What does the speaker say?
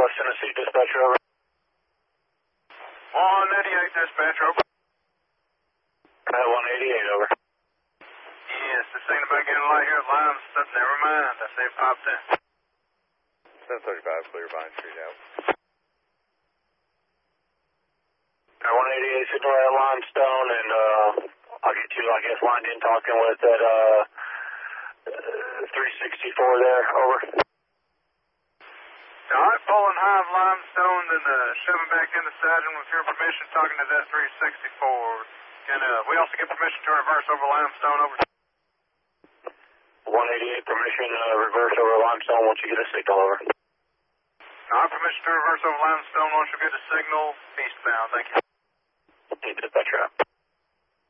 West Tennessee dispatcher, over. 188 dispatcher, over. 188, over. Yes, I seen about getting a light here at Limestone. Never mind, I see it popped in. 1035, clear Vine Street out. 188 signal at Limestone, and I'll get you, I guess, lined in talking with that 364 there, over. All right, pulling high of Limestone, then shoving back into Saturn with your permission, talking to that 364. Can we also get permission to reverse over Limestone, over? 188, permission reverse over Limestone once you get a signal, over. All right, permission to reverse over Limestone once you get a signal eastbound, thank you. Dispatcher out.